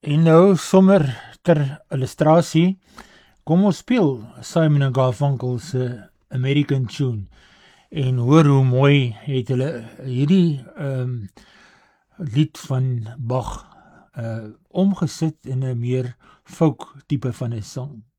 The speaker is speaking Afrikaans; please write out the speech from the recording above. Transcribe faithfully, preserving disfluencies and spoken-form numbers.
En nou, sommer ter illustrasie, kom ons speel Simon en Garfunkel se American Tune. En hoor hoe mooi het hulle hierdie um, lied van Bach uh, omgesit in 'n meer folk tipe van 'n sang.